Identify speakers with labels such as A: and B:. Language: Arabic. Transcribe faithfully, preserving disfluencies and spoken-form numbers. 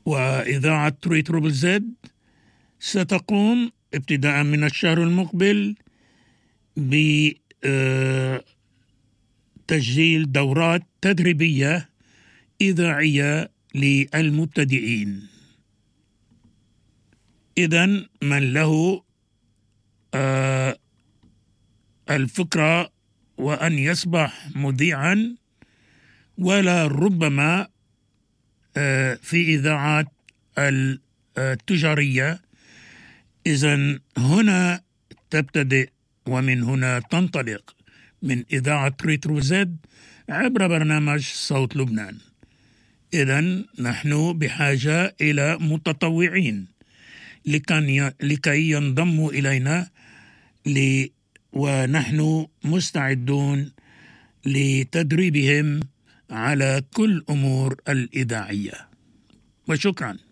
A: وإذاعة ريتروبل زد ستقوم ابتداء من الشهر المقبل بتسجيل دورات تدريبية إذاعية للمبتدئين. إذن من له آه الفكرة وأن يصبح مذيعا ولا ربما آه في إذاعات التجارية، إذن هنا تبتدئ ومن هنا تنطلق من إذاعة ريترو زد عبر برنامج صوت لبنان. إذن نحن بحاجة إلى متطوعين لكي ينضموا إلينا ل ونحن مستعدون لتدريبهم على كل أمور الإذاعية. وشكرا.